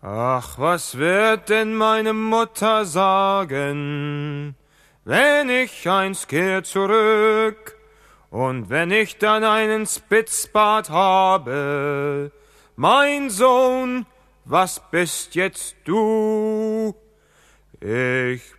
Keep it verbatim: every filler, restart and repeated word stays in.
Ach, was wird denn meine Mutter sagen, wenn ich einst kehr zurück und wenn ich dann einen Spitzbart habe? Mein Sohn, was bist jetzt du? Ich